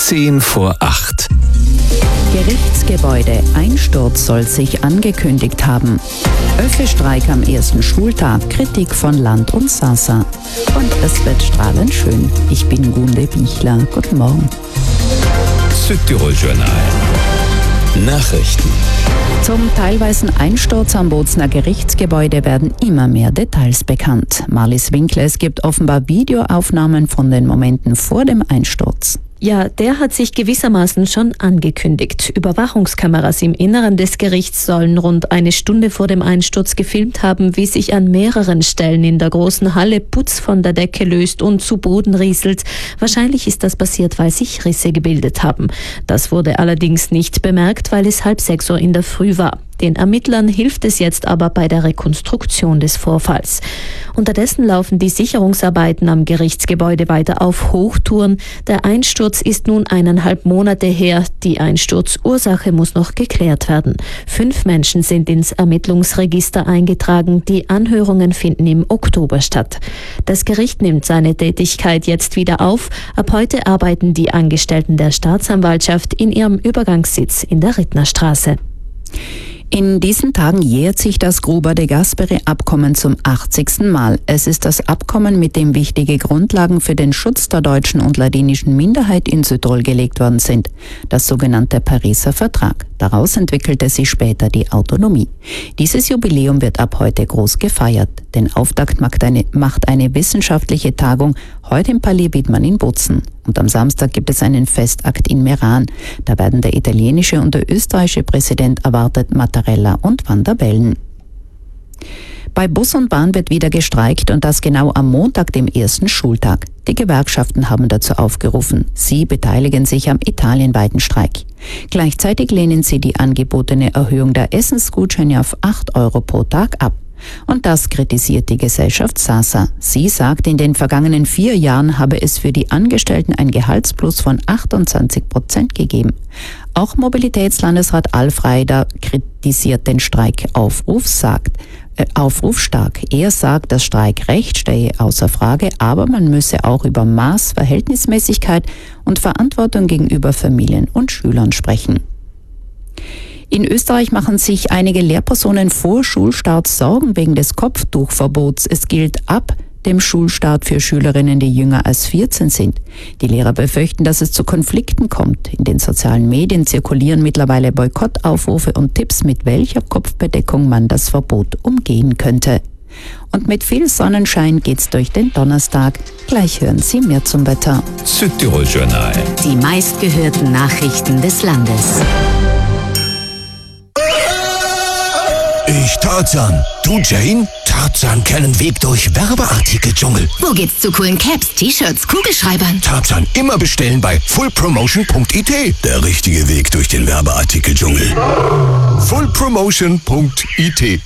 7:10. Gerichtsgebäude. Einsturz soll sich angekündigt haben. Öffe-Streik am ersten Schultag. Kritik von Land und Sasa. Und es wird strahlend schön. Ich bin Gunde Bichler. Guten Morgen. Südtirol-Journal. Nachrichten. Zum teilweisen Einsturz am Bozner Gerichtsgebäude werden immer mehr Details bekannt. Marlies Winkler, es gibt offenbar Videoaufnahmen von den Momenten vor dem Einsturz. Ja, der hat sich gewissermaßen schon angekündigt. Überwachungskameras im Inneren des Gerichts sollen rund eine Stunde vor dem Einsturz gefilmt haben, wie sich an mehreren Stellen in der großen Halle Putz von der Decke löst und zu Boden rieselt. Wahrscheinlich ist das passiert, weil sich Risse gebildet haben. Das wurde allerdings nicht bemerkt, weil es 5:30 Uhr in der Früh war. Den Ermittlern hilft es jetzt aber bei der Rekonstruktion des Vorfalls. Unterdessen laufen die Sicherungsarbeiten am Gerichtsgebäude weiter auf Hochtouren. Der Einsturz ist nun 1,5 Monate her. Die Einsturzursache muss noch geklärt werden. 5 Menschen sind ins Ermittlungsregister eingetragen. Die Anhörungen finden im Oktober statt. Das Gericht nimmt seine Tätigkeit jetzt wieder auf. Ab heute arbeiten die Angestellten der Staatsanwaltschaft in ihrem Übergangssitz in der Rittnerstraße. In diesen Tagen jährt sich das Gruber-de-Gasperi-Abkommen zum 80. Mal. Es ist das Abkommen, mit dem wichtige Grundlagen für den Schutz der deutschen und ladinischen Minderheit in Südtirol gelegt worden sind. Das sogenannte Pariser Vertrag. Daraus entwickelte sich später die Autonomie. Dieses Jubiläum wird ab heute groß gefeiert. Den Auftakt macht eine wissenschaftliche Tagung heute im Palais Widmann in Bozen. Und am Samstag gibt es einen Festakt in Meran. Da werden der italienische und der österreichische Präsident erwartet, Mattarella und Van der Bellen. Bei Bus und Bahn wird wieder gestreikt und das genau am Montag, dem ersten Schultag. Die Gewerkschaften haben dazu aufgerufen. Sie beteiligen sich am italienweiten Streik. Gleichzeitig lehnen sie die angebotene Erhöhung der Essensgutscheine auf 8 Euro pro Tag ab. Und das kritisiert die Gesellschaft Sasa. Sie sagt, in den vergangenen 4 Jahren habe es für die Angestellten ein Gehaltsplus von 28% gegeben. Auch Mobilitätslandesrat Alf Reider kritisiert den Streikaufruf stark. Er sagt, das Streikrecht stehe außer Frage, aber man müsse auch über Maß, Verhältnismäßigkeit und Verantwortung gegenüber Familien und Schülern sprechen. In Österreich machen sich einige Lehrpersonen vor Schulstart Sorgen wegen des Kopftuchverbots. Es gilt ab dem Schulstart für Schülerinnen, die jünger als 14 sind. Die Lehrer befürchten, dass es zu Konflikten kommt. In den sozialen Medien zirkulieren mittlerweile Boykottaufrufe und Tipps, mit welcher Kopfbedeckung man das Verbot umgehen könnte. Und mit viel Sonnenschein geht's durch den Donnerstag. Gleich hören Sie mehr zum Wetter. Südtirol-Journal. Die meistgehörten Nachrichten des Landes. Ich Tarzan. Du Jane? Tarzan kennen Weg durch Werbeartikel-Dschungel. Wo geht's zu coolen Caps, T-Shirts, Kugelschreibern? Tarzan immer bestellen bei fullpromotion.it. Der richtige Weg durch den Werbeartikel-Dschungel. fullpromotion.it.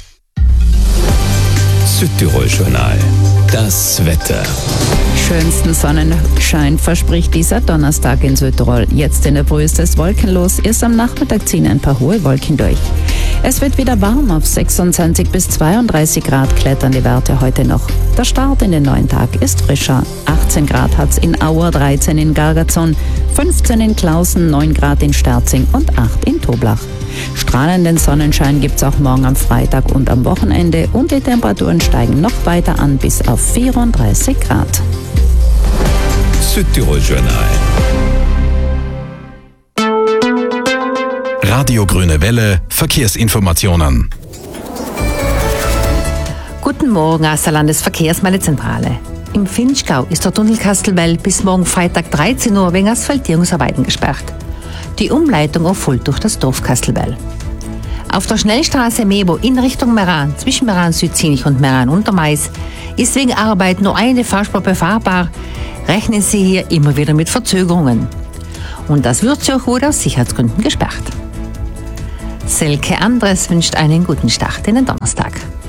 Südtirol-Journal. Das Wetter. Schönsten Sonnenschein verspricht dieser Donnerstag in Südtirol. Jetzt in der Früh ist es wolkenlos. Erst am Nachmittag ziehen ein paar hohe Wolken durch. Es wird wieder warm. Auf 26 bis 32 Grad klettern die Werte heute noch. Der Start in den neuen Tag ist frischer. 18 Grad hat's in Auer, 13 in Gargazon, 15 in Klausen, 9 Grad in Sterzing und 8 in Toblach. Strahlenden Sonnenschein gibt's auch morgen am Freitag und am Wochenende und die Temperaturen steigen noch weiter an bis auf 34 Grad. Südtirol-Journal. Radio Grüne Welle, Verkehrsinformationen. Guten Morgen aus der Landesverkehrsmeldezentrale. Im Finchgau ist der Tunnel Kastelwell bis morgen Freitag 13 Uhr wegen Asphaltierungsarbeiten gesperrt. Die Umleitung erfolgt durch das Dorf Kastelwell. Auf der Schnellstraße Mebo in Richtung Meran, zwischen Meran Südzinich und Meran Untermais, ist wegen Arbeit nur eine Fahrspur befahrbar. Rechnen Sie hier immer wieder mit Verzögerungen. Und das wird Sie auch wohl aus Sicherheitsgründen gesperrt. Selke Andres wünscht einen guten Start in den Donnerstag.